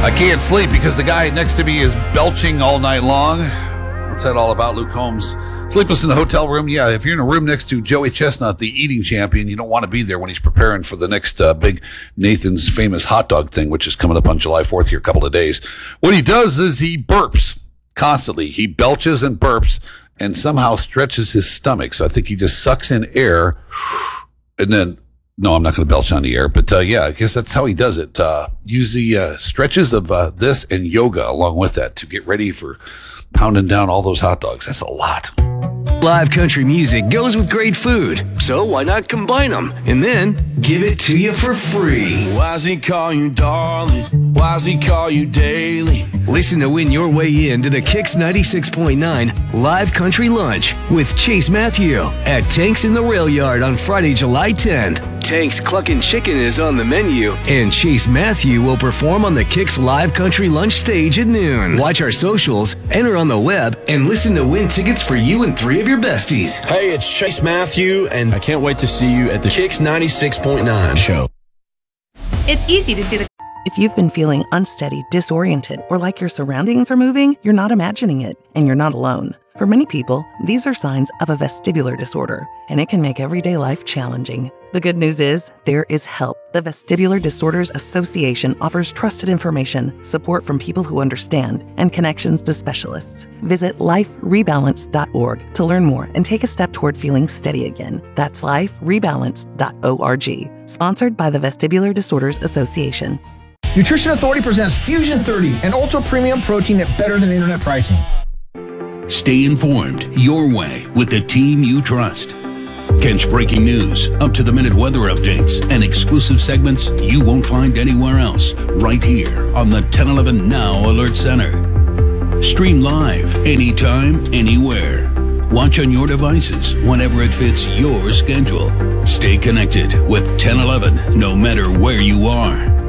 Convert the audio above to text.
I can't sleep because the guy next to me is belching all night long. What's that all about, Luke Holmes? Sleepless in the hotel room? Yeah, if you're in a room next to Joey Chestnut, the eating champion, you don't want to be there when he's preparing for the next big Nathan's Famous hot dog thing, which is coming up on July 4th here, a couple of days. What he does is he burps constantly. He belches and burps and somehow stretches his stomach. So I think he just sucks in air and then... No, I'm not going to belch on the air, but yeah, I guess that's how he does it. Use the stretches of this and yoga along with that to get ready for pounding down all those hot dogs. That's a lot. Live country music goes with great food, so why not combine them and then give it to you for free? Why does he call you darling? Why does he call you daily? Listen to win your way in to the Kix 96.9 Live Country Lunch with Chase Matthew at Tanks in the Rail Yard on Friday, July 10th. Tank's Cluckin' Chicken is on the menu, and Chase Matthew will perform on the Kix Live Country Lunch stage at noon. Watch our socials, enter on the web, and listen to win tickets for you and 3 of your besties. Hey, it's Chase Matthew, and I can't wait to see you at the Kix 96.9 show. It's easy to see the... If you've been feeling unsteady, disoriented, or like your surroundings are moving, you're not imagining it, and you're not alone. For many people, these are signs of a vestibular disorder, and it can make everyday life challenging. The good news is, there is help. The Vestibular Disorders Association offers trusted information, support from people who understand, and connections to specialists. Visit liferebalance.org to learn more and take a step toward feeling steady again. That's liferebalance.org. Sponsored by the Vestibular Disorders Association. Nutrition Authority presents Fusion 30, an ultra-premium protein at better than internet pricing. Stay informed your way with the team you trust. Catch breaking news, up-to-the-minute weather updates, and exclusive segments you won't find anywhere else right here on the 1011 Now Alert Center. Stream live anytime, anywhere. Watch on your devices whenever it fits your schedule. Stay connected with 1011 no matter where you are.